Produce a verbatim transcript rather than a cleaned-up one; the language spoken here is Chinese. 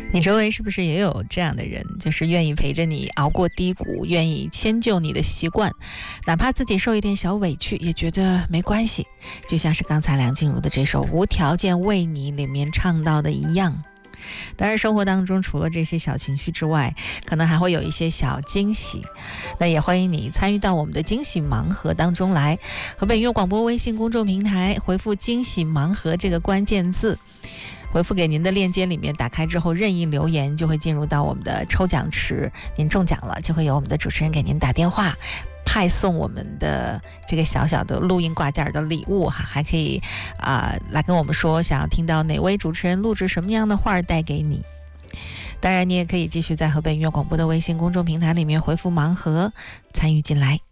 你周围是不是也有这样的人，就是愿意陪着你熬过低谷，愿意迁就你的习惯，哪怕自己受一点小委屈也觉得没关系，就像是刚才梁静茹的这首《无条件为你》里面唱到的一样。当然生活当中除了这些小情绪之外，可能还会有一些小惊喜，那也欢迎你参与到我们的惊喜盲盒当中来。河北音乐广播微信公众平台回复惊喜盲盒这个关键字，回复给您的链接里面，打开之后任意留言就会进入到我们的抽奖池，您中奖了就会有我们的主持人给您打电话派送我们的这个小小的录音挂件的礼物哈，还可以啊、呃、来跟我们说想要听到哪位主持人录制什么样的话带给你。当然你也可以继续在河北音乐广播的微信公众平台里面回复盲盒参与进来。